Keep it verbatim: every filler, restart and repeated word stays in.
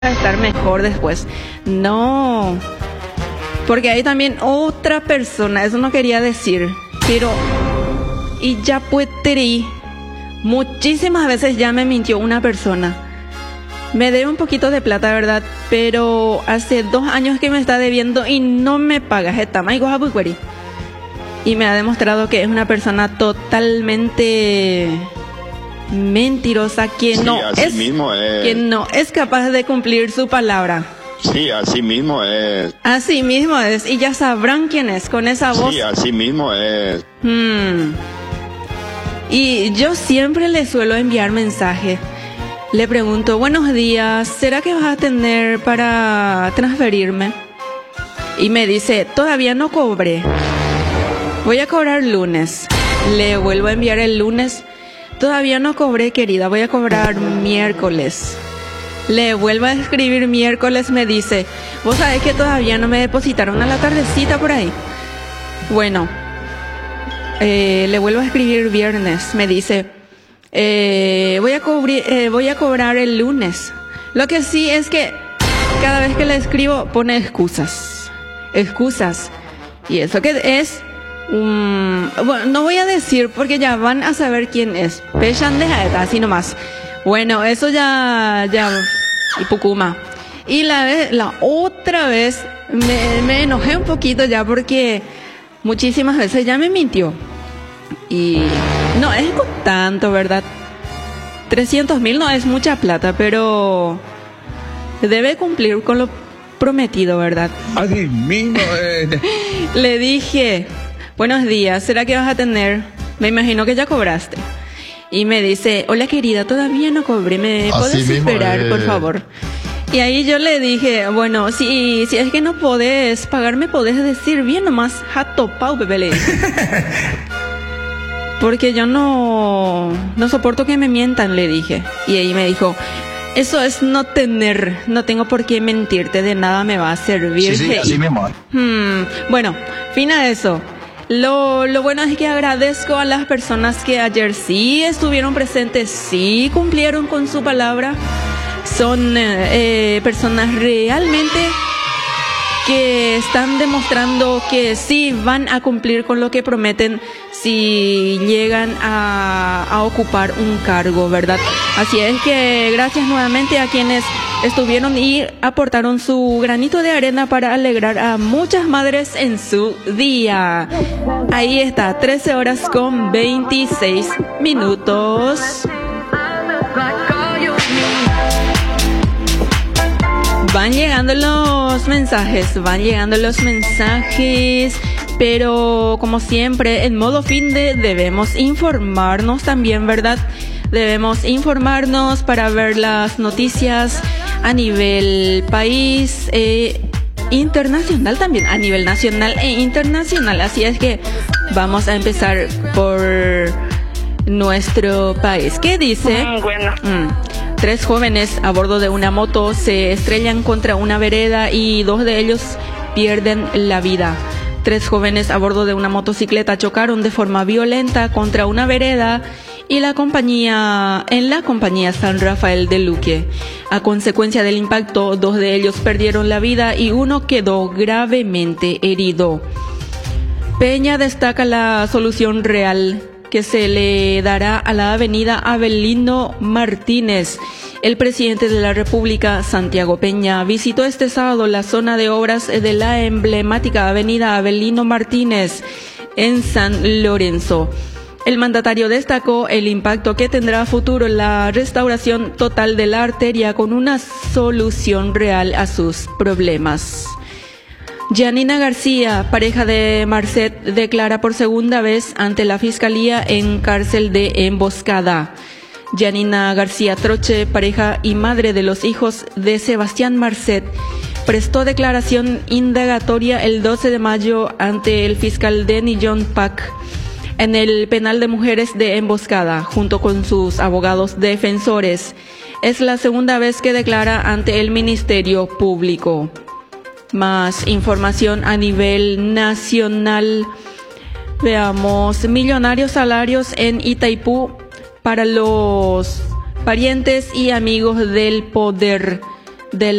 estar mejor después. No, porque hay también otra persona, eso no quería decir, pero y ya pues terí, muchísimas veces ya me mintió una persona. Me debe un poquito de plata, ¿verdad? Pero hace dos años que me está debiendo y no me paga. Y me ha demostrado que es una persona totalmente mentirosa, que, sí, no así es, mismo es. que no es capaz de cumplir su palabra. Sí, así mismo es. Así mismo es. Y ya sabrán quién es, con esa voz. Sí, así mismo es. Hmm. Y yo siempre le suelo enviar mensaje. Le pregunto, buenos días, ¿será que vas a tener para transferirme? Y me dice, todavía no cobré. Voy a cobrar lunes. Le vuelvo a enviar el lunes. Todavía no cobré, querida, voy a cobrar miércoles. Le vuelvo a escribir miércoles, me dice, vos sabés que todavía no me depositaron a la tardecita por ahí. Bueno, eh, le vuelvo a escribir viernes, me dice, eh, voy, a cubrir, eh, voy a cobrar el lunes. Lo que sí es que cada vez que le escribo pone excusas, excusas. Y eso que es... Um, bueno, no voy a decir porque ya van a saber quién es. Pechan de jaeta, así nomás. Bueno, eso ya, ya, y Pucuma. Y la vez, la otra vez me, me enojé un poquito ya porque muchísimas veces ya me mintió. Y no es con tanto, ¿verdad? trescientos mil no es mucha plata, pero debe cumplir con lo prometido, ¿verdad? Así mismo. Eh. Le dije, buenos días, ¿será que vas a tener? Me imagino que ya cobraste. Y me dice, hola querida, todavía no cobré, ¿me puedes esperar, eh... por favor? Y ahí yo le dije, bueno, si, si es que no podés pagarme, podés decir bien nomás, jato pau, bebé, le dije. Porque yo no, no soporto que me mientan, le dije. Y ahí me dijo, eso es no tener, no tengo por qué mentirte, de nada me va a servir. Sí, sí, así mismo. Hmm, bueno, fin a eso. Lo, lo bueno es que agradezco a las personas que ayer sí estuvieron presentes, sí cumplieron con su palabra. Son eh, personas realmente que están demostrando que sí van a cumplir con lo que prometen si llegan a, a ocupar un cargo, ¿verdad? Así es que gracias nuevamente a quienes estuvieron y aportaron su granito de arena para alegrar a muchas madres en su día. Ahí está, trece horas con veintiséis minutos. Van llegando los mensajes, van llegando los mensajes, pero como siempre, en modo fin de debemos informarnos también, ¿verdad? Debemos informarnos para ver las noticias a nivel país, eh, internacional también, a nivel nacional e internacional. Así es que vamos a empezar por nuestro país. ¿Qué dice? Mm, bueno. Mm. Tres jóvenes a bordo de una moto se estrellan contra una vereda y dos de ellos pierden la vida. Tres jóvenes a bordo de una motocicleta chocaron de forma violenta contra una vereda y la compañía, en la compañía San Rafael de Luque. A consecuencia del impacto, dos de ellos perdieron la vida y uno quedó gravemente herido. Peña destaca la solución real que se le dará a la avenida Avelino Martínez. El presidente de la República, Santiago Peña, visitó este sábado la zona de obras de la emblemática avenida Avelino Martínez en San Lorenzo. El mandatario destacó el impacto que tendrá a futuro la restauración total de la arteria con una solución real a sus problemas. Janina García, pareja de Marcet, declara por segunda vez ante la Fiscalía en cárcel de emboscada. Janina García Troche, pareja y madre de los hijos de Sebastián Marcet, prestó declaración indagatoria el doce de mayo ante el fiscal Denny John Pack en el penal de mujeres de Emboscada, junto con sus abogados defensores. Es la segunda vez que declara ante el Ministerio Público. Más información a nivel nacional. Veamos, millonarios salarios en Itaipú para los parientes y amigos del poder. del